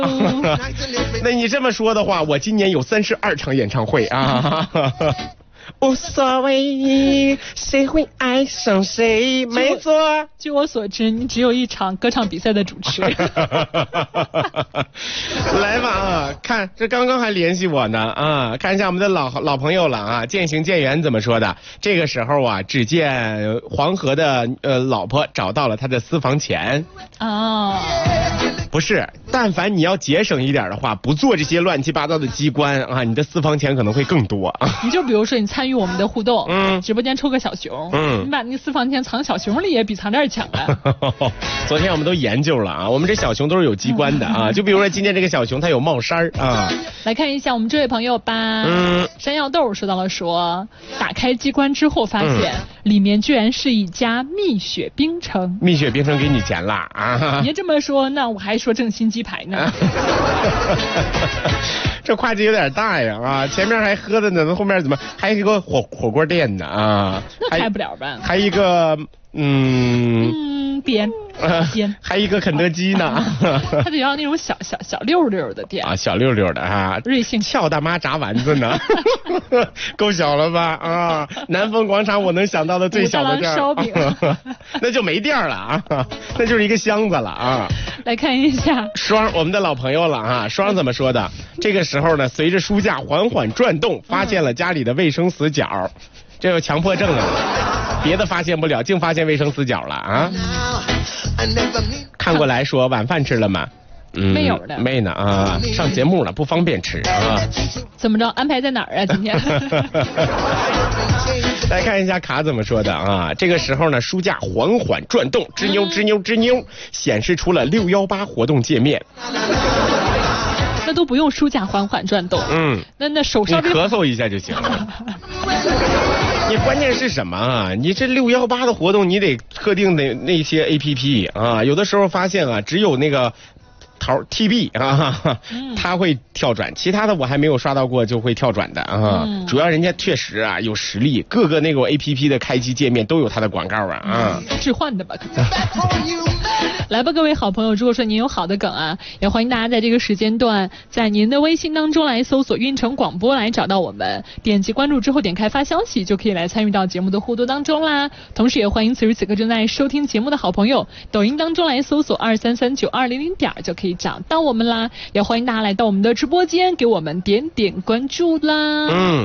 那你这么说的话，我今年有32场演唱会啊。无所谓，谁会爱上谁？没错。 据我所知，你只有一场歌唱比赛的主持。 来吧啊！看这刚刚还联系我呢啊！看一下我们的老朋友了啊！渐行渐远怎么说的？这个时候啊，只见黄河的老婆找到了他的私房钱哦。 不是，但凡你要节省一点的话，不做这些乱七八糟的机关啊，你的私房钱可能会更多。 你就比如说你参与我们的互动，直播间抽个小熊，你把那私房钱藏小熊里也比藏这儿强啊。 昨天我们都研究了啊，我们这小熊都是有机关的啊，就比如说今天这个小熊它有帽衫啊。 来看一下我们这位朋友吧，山药豆收到了说，打开机关之后发现里面居然是一家蜜雪冰城。 蜜雪冰城给你钱了啊？ 别这么说，那我还说正新鸡排呢。 这跨界有点大呀啊！前面还喝的呢，后面怎么还有一个火锅店呢啊？ 那开不了吧？ 还一个边还一个肯德基呢。 他得要那种小溜溜的店啊，小溜溜的啊， 瑞幸俏大妈炸丸子呢。够小了吧啊！南丰广场我能想到的最小的店烧饼。 那就没店了啊，那就是一个箱子了啊。 来看一下双，我们的老朋友了啊。双怎么说的？这个时候呢，随着书架缓缓转动，发现了家里的卫生死角。这有强迫症了，别的发现不了，净发现卫生死角了啊。看过来说晚饭吃了吗？ 没有的， 没呢啊，上节目了不方便吃啊。 怎么着？安排在哪儿啊？今天？ 来看一下卡怎么说的啊。这个时候呢，书架缓缓转动，吱扭吱扭吱扭，显示出了618活动界面。 那都不用书架缓缓转动，那手稍微你咳嗽一下就行了。你关键是什么啊？你这618的活动，你得特定的那些 APP 啊，有的时候发现啊，只有那个TB 啊，它会跳转，其他的我还没有刷到过就会跳转的啊。主要人家确实啊有实力，各个那种 APP 的开机界面都有它的广告啊。 置换的吧？来吧，各位好朋友，如果说您有好的梗啊，也欢迎大家在这个时间段在您的微信当中来搜索运城广播来找到我们，点击关注之后点开发消息就可以来参与到节目的互动当中啦。同时也欢迎此时此刻正在收听节目的好朋友，抖音当中来搜索233920就可以找到我们啦。也欢迎大家来到我们的直播间给我们点点关注啦。